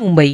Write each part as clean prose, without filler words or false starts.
मुंबई.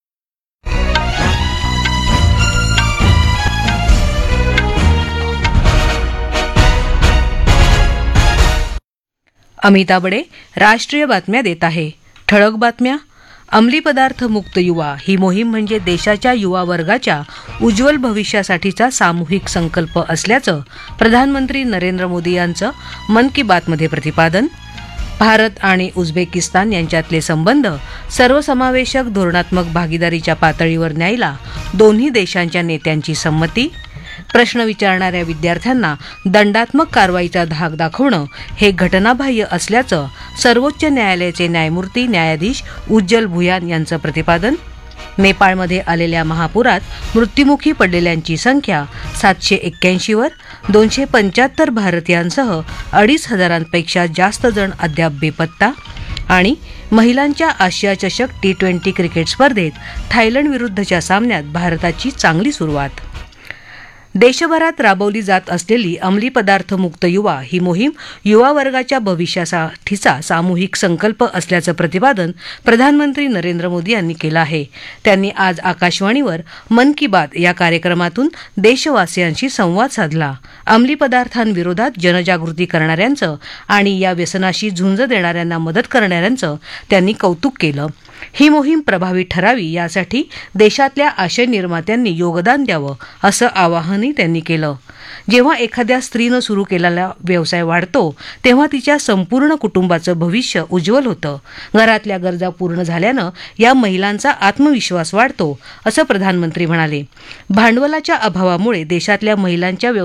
अमिता बडे राष्ट्रीय बातम्या देत आहे. ठळक बातम्या. अंमली पदार्थ मुक्त युवा ही मोहीम म्हणजे देशाच्या युवा वर्गाच्या उज्ज्वल भविष्यासाठीचा सामूहिक संकल्प असल्याचं प्रधानमंत्री नरेंद्र मोदी यांचं मन की बातमध्ये प्रतिपादन. भारत आणि उझबेकिस्तान यांच्यातले संबंध सर्वसमावेशक धोरणात्मक भागीदारीच्या पातळीवर न्यायला दोन्ही देशांच्या नेत्यांची संमती. प्रश्न विचारणाऱ्या विद्यार्थ्यांना दंडात्मक कारवाईचा धाक दाखवणं हे घटनाबाह्य असल्याचं सर्वोच्च न्यायालयाचे न्यायमूर्ती न्यायाधीश उज्ज्वल भुयान यांचं प्रतिपादन. नेपाळमध्ये आलेल्या महापुरात मृत्युमुखी पडलेल्यांची संख्या 781 वर. 275 भारतीयांसह 2,500पेक्षा जास्त जण अद्याप बेपत्ता. आणि महिलांच्या आशिया चषक T20 क्रिकेट स्पर्धेत थायलंड विरुद्धच्या सामन्यात भारताची चांगली सुरुवात. देशभरात राबवली जात असलेली अंमली पदार्थ मुक्त युवा ही मोहीम युवा वर्गाच्या भविष्यासाठीचा सामूहिक संकल्प असल्याचं प्रतिपादन प्रधानमंत्री नरेंद्र मोदी यांनी केलं आहे. त्यांनी आज आकाशवाणीवर मन की बात या कार्यक्रमातून देशवासियांशी संवाद साधला. अंमली पदार्थांविरोधात जनजागृती करणाऱ्यांचं आणि या व्यसनाशी झुंज देणाऱ्यांना मदत करणाऱ्यांचं त्यांनी कौतुक केलं. ही मोहीम प्रभावी ठरावी यासाठी देशातल्या आशय निर्मात्यांनी योगदान द्यावं असं आवाहनही त्यांनी केलं. जेव्हा एखाद्या स्त्रीनं सुरू केलेला व्यवसाय वाढतो तेव्हा तिच्या संपूर्ण कुटुंबाचं भविष्य उज्ज्वल होतं. घरातल्या गरजा पूर्ण झाल्यानं या महिलांचा आत्मविश्वास वाढतो असं प्रधानमंत्री म्हणाले. भांडवलाच्या अभावामुळे देशातल्या महिलांच्या